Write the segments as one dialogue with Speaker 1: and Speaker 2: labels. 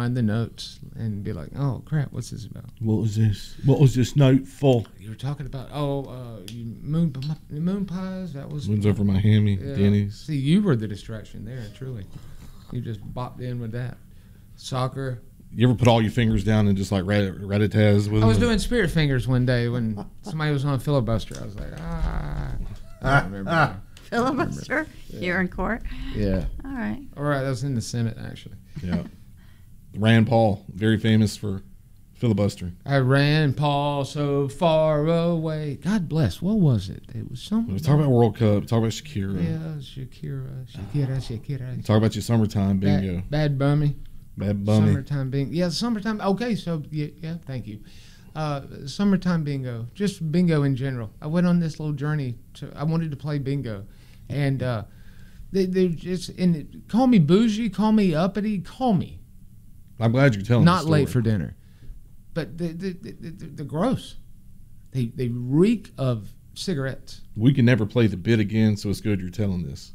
Speaker 1: find the notes and be like, "Oh crap, what's this about?"
Speaker 2: What was this? What was this note for?
Speaker 1: You were talking about moon pies. That was
Speaker 2: Wins over Miami, Denny's.
Speaker 1: See, you were the distraction there. Truly, you just bopped in with that. Soccer.
Speaker 2: You ever put all your fingers down and just like rat-a-taz with
Speaker 1: I was
Speaker 2: them?
Speaker 1: doing spirit fingers one day when somebody was on filibuster. I was like, I don't remember. That.
Speaker 3: Filibuster? You're in court?
Speaker 1: Yeah.
Speaker 3: All right.
Speaker 1: All right, that was in the Senate, actually.
Speaker 2: Yeah. Rand Paul, very famous for filibustering.
Speaker 1: I ran Paul so far away. God bless. What was it? It was something.
Speaker 2: We talk about World Cup. Talk about Shakira.
Speaker 1: Yeah, Shakira.
Speaker 2: Talk about your summertime bingo.
Speaker 1: Bad Bummy.
Speaker 2: Bad Bummy.
Speaker 1: Summertime bingo. Yeah, summertime. Okay, so yeah, thank you. Summertime bingo. Just bingo in general. I went on this little journey. I wanted to play bingo. And they just call me bougie, call me uppity, call me.
Speaker 2: I'm glad you're telling.
Speaker 1: Not late for dinner, but they're gross. They reek of cigarettes.
Speaker 2: We can never play the bit again, so it's good you're telling this.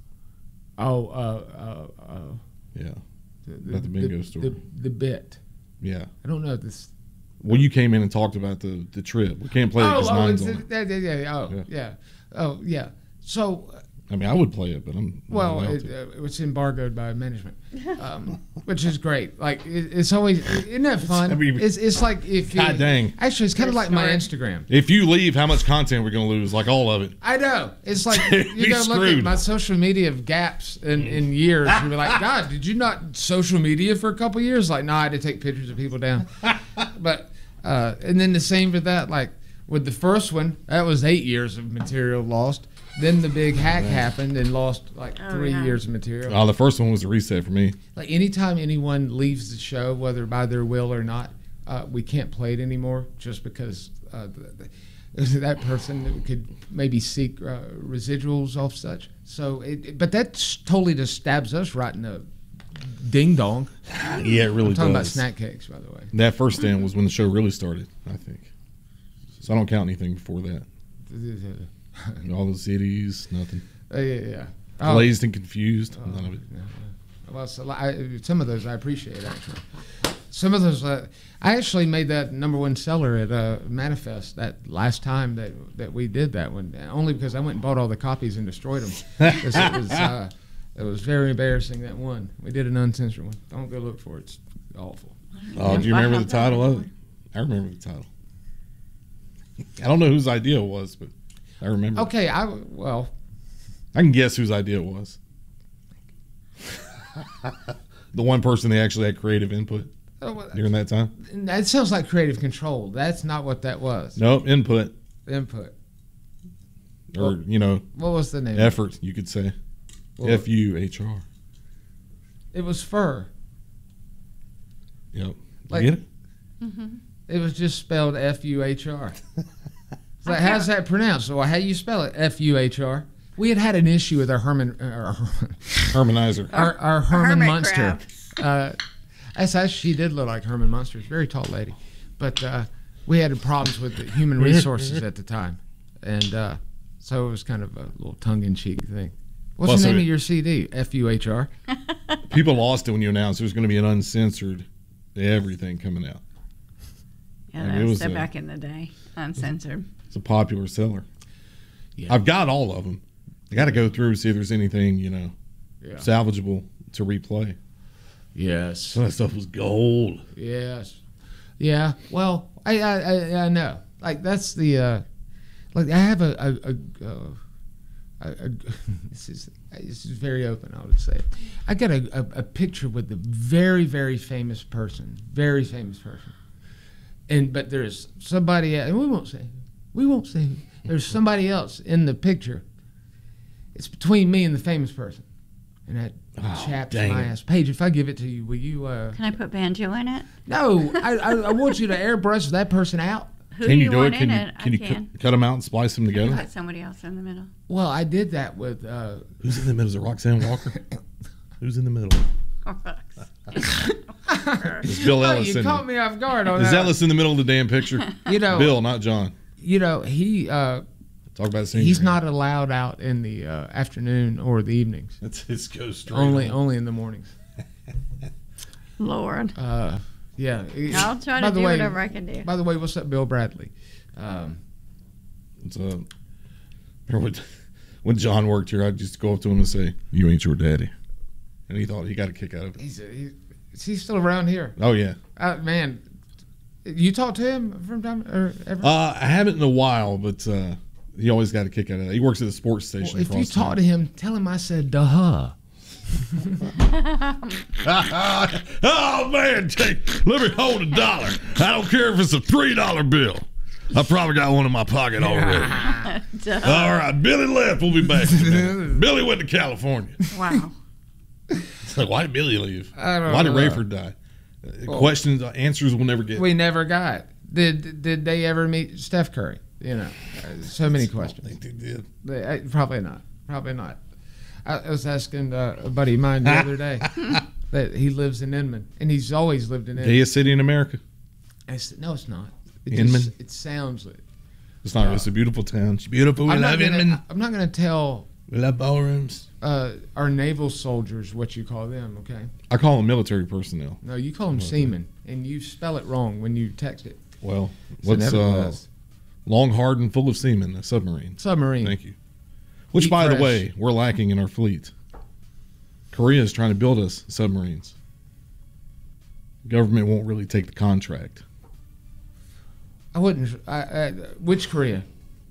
Speaker 2: Yeah. About the bingo story.
Speaker 1: The bit.
Speaker 2: Yeah.
Speaker 1: I don't know this.
Speaker 2: Well, you came in and talked about the trip. We can't play it because mine's on it.
Speaker 1: Yeah. So.
Speaker 2: I mean, I would play it, but I'm not allowed to.
Speaker 1: It's embargoed by management, which is great. Like it's always, isn't that fun? It's like if you,
Speaker 2: God dang.
Speaker 1: Actually, it's kind of like my Instagram.
Speaker 2: If you leave, how much content we're going to lose? Like all of it.
Speaker 1: I know. It's like you gotta look at my social media of gaps in years and be like, God, did you not social media for a couple years? Like, no, I had to take pictures of people down. But and then the same with that. Like with the first one, that was 8 years of material lost. Then the big hack happened and lost like 3 years of material.
Speaker 2: Oh, the first one was a reset for me.
Speaker 1: Like anytime anyone leaves the show, whether by their will or not, we can't play it anymore just because that person could maybe seek residuals off such. So, but that totally just stabs us right in the ding dong.
Speaker 2: Yeah, it really does.
Speaker 1: Talking about snack cakes, by the way.
Speaker 2: That first stand was when the show really started, I think. So I don't count anything before that. All the cities, nothing.
Speaker 1: Yeah.
Speaker 2: Glazed and confused, none of it.
Speaker 1: Yeah. Well, some of those I appreciate, actually. Some of those, I actually made that #1 seller at Manifest that last time that we did that one, only because I went and bought all the copies and destroyed them. It was very embarrassing, that one. We did an uncensored one. Don't go look for it. It's awful.
Speaker 2: Oh, do you remember the title of it? I remember the title. I don't know whose idea it was, but I remember.
Speaker 1: Okay, I
Speaker 2: can guess whose idea it was. The one person that actually had creative input during that time.
Speaker 1: That sounds like creative control. That's not what that was.
Speaker 2: Nope, input.
Speaker 1: Input.
Speaker 2: Or,
Speaker 1: what was the name?
Speaker 2: Effort, you could say. F-U-H-R.
Speaker 1: It was fur.
Speaker 2: Yep. You get it?
Speaker 3: Mm-hmm.
Speaker 1: It was just spelled F-U-H-R. Like, how's that pronounced? Well, how you spell it? F-U-H-R. We had an issue with our
Speaker 2: Hermanizer.
Speaker 1: Our Herman Munster. She did look like Herman Munster. Very tall lady. But we had problems with the human resources at the time. And so it was kind of a little tongue-in-cheek thing. What's the name of your CD? F-U-H-R.
Speaker 2: People lost it when you announced there's going to be an uncensored everything coming out.
Speaker 3: Yeah, that was back in the day. Uncensored.
Speaker 2: It's a popular seller.
Speaker 1: Yeah.
Speaker 2: I've got all of them. I got to go through see if there's anything, salvageable to replay.
Speaker 1: Yes.
Speaker 2: Some of that stuff was gold.
Speaker 1: Yes. Yeah. Well, I know. Like that's the like I have a this is very open. I would say I got a picture with a very, very famous person. Very famous person. But there's somebody else, and we won't say who. There's somebody else in the picture. It's between me and the famous person. And that chaps my ass. Paige, if I give it to you, will you...
Speaker 3: Can I put banjo in it?
Speaker 1: No, I want you to airbrush that person out.
Speaker 3: Who can you do it? Can you
Speaker 2: cut them out and splice them together?
Speaker 3: Put somebody else in the middle.
Speaker 1: Well, I did that with...
Speaker 2: Who's in the middle? Is it Roxanne Walker? Who's in the middle? It's Bill Ellis.
Speaker 1: You caught me off guard on that.
Speaker 2: Is Ellis in the middle of the damn picture? Bill, not John.
Speaker 1: He...
Speaker 2: Talk about scenery.
Speaker 1: He's not allowed out in the afternoon or the evenings.
Speaker 2: It's go straight.
Speaker 1: Only in the mornings.
Speaker 3: Lord.
Speaker 1: Yeah.
Speaker 3: I'll try to do whatever I can do.
Speaker 1: By the way, what's up, Bill Bradley?
Speaker 2: What's up? When John worked here, I'd just go up to him and say, "You ain't your daddy," and he thought he got a kick out of it.
Speaker 1: Is he still around here?
Speaker 2: Oh yeah.
Speaker 1: Man, you talk to him from time or ever?
Speaker 2: I haven't in a while, but he always got a kick out of it. He works at a sports station.
Speaker 1: Well, if you talk to him, tell him I said duh.
Speaker 2: Oh man, let me hold $1. I don't care if it's a $3 bill. I probably got one in my pocket already. All right, Billy left. We'll be back. Billy went to California.
Speaker 3: Wow.
Speaker 2: It's like, why did Billy leave?
Speaker 1: Why
Speaker 2: did Rayford die? Questions, answers we'll never get.
Speaker 1: We never got. Did they ever meet Steph Curry? So many questions.
Speaker 2: I think they did.
Speaker 1: Probably not. I was asking a buddy of mine the other day that he lives in Inman, and he's always lived in Inman.
Speaker 2: Gayest city in America.
Speaker 1: I said, no, it's not.
Speaker 2: Inman?
Speaker 1: It sounds like.
Speaker 2: It's not. It's a beautiful town. It's beautiful. We love Inman.
Speaker 1: I'm not going to tell.
Speaker 2: We love ballrooms.
Speaker 1: Our naval soldiers, what you call them, okay?
Speaker 2: I call them military personnel.
Speaker 1: No, you call them seamen, and you spell it wrong when you text it.
Speaker 2: Well, what's long, hard, and full of seamen? A submarine.
Speaker 1: Submarine.
Speaker 2: Thank you. Which, by the way, we're lacking in our fleet. Korea is trying to build us submarines. The government won't really take the contract.
Speaker 1: I wouldn't. Which Korea?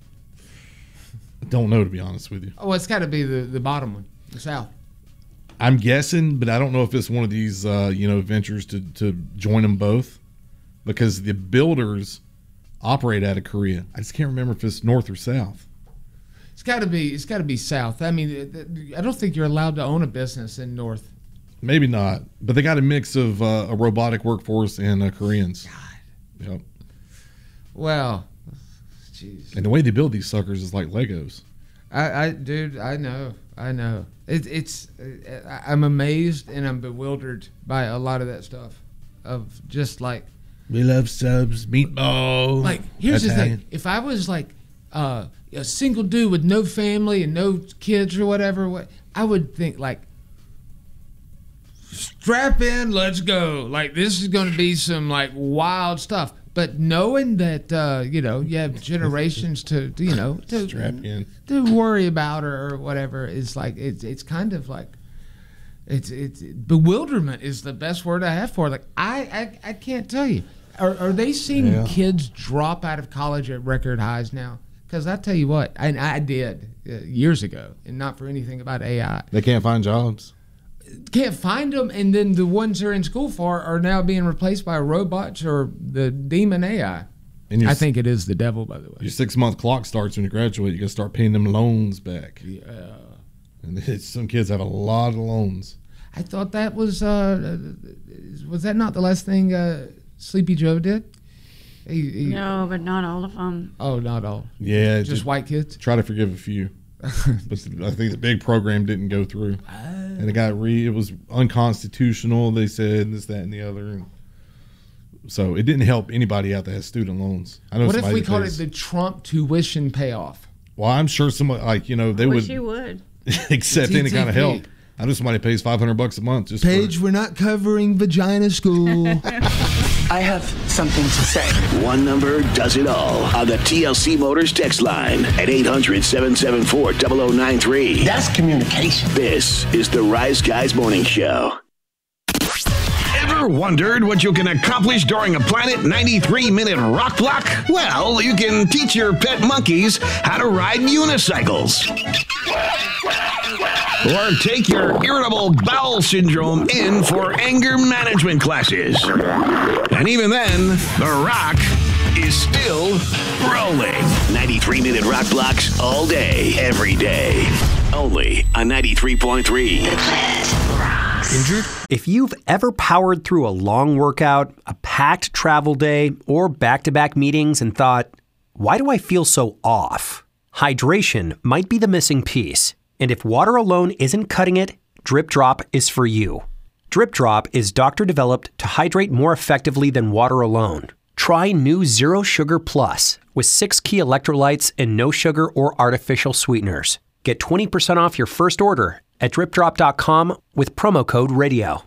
Speaker 2: I don't know, to be honest with you.
Speaker 1: Oh, it's got to be the bottom one, the south.
Speaker 2: I'm guessing, but I don't know if it's one of these, ventures to join them both, because the builders operate out of Korea. I just can't remember if it's north or south.
Speaker 1: It's got to be south. I mean, I don't think you're allowed to own a business in north.
Speaker 2: Maybe not, but they got a mix of a robotic workforce and Koreans.
Speaker 1: God.
Speaker 2: Yep.
Speaker 1: Well, jeez.
Speaker 2: And the way they build these suckers is like Legos.
Speaker 1: Dude, I know. I'm amazed and I'm bewildered by a lot of that stuff. Of just like,
Speaker 2: we love subs, meatball.
Speaker 1: Like, here's the thing: if I was like a single dude with no family and no kids or whatever, I would think like, strap in, let's go. Like, this is going to be some like wild stuff. But knowing that you have generations to
Speaker 2: strap in,
Speaker 1: to worry about or whatever, is like it's kind of like it's bewilderment is the best word I have for it. Like I can't tell you. Are they seeing kids drop out of college at record highs now? Because I tell you what, and I did years ago, and not for anything about AI.
Speaker 2: They can't find jobs.
Speaker 1: Can't find them, and then the ones they're in school for are now being replaced by robots or the demon AI. I think it is the devil, by the way.
Speaker 2: Your 6-month clock starts when you graduate. You got to start paying them loans back.
Speaker 1: Yeah.
Speaker 2: And some kids have a lot of loans.
Speaker 1: I thought that was that not the last thing Sleepy Joe did?
Speaker 3: No, but not all of them.
Speaker 1: Oh, not all.
Speaker 2: Yeah.
Speaker 1: Just white kids?
Speaker 2: Try to forgive a few. But I think the big program didn't go through. And it was unconstitutional, they said, this, that, and the other. And so it didn't help anybody out that has student loans. I know.
Speaker 1: What if we called it the Trump tuition payoff?
Speaker 2: Well, I'm sure somebody, they
Speaker 3: would
Speaker 2: accept any kind of help. I know somebody pays $500 a month. Just
Speaker 1: Paige, we're not covering vagina school.
Speaker 4: I have something to say.
Speaker 5: One number does it all on the TLC Motors text line at 800-774-0093.
Speaker 4: That's communication.
Speaker 5: This is the Rise Guys Morning Show.
Speaker 6: Ever wondered what you can accomplish during a Planet 93-minute rock block? Well, you can teach your pet monkeys how to ride unicycles. Or take your irritable bowel syndrome in for anger management classes. And even then, the rock is still rolling.
Speaker 5: 93-minute rock blocks all day, every day. Only on 93.3.
Speaker 7: Injured? If you've ever powered through a long workout, a packed travel day, or back-to-back meetings and thought, why do I feel so off? Hydration might be the missing piece. And if water alone isn't cutting it, Drip Drop is for you. Drip Drop is doctor-developed to hydrate more effectively than water alone. Try new Zero Sugar Plus with 6 key electrolytes and no sugar or artificial sweeteners. Get 20% off your first order at dripdrop.com with promo code RADIO.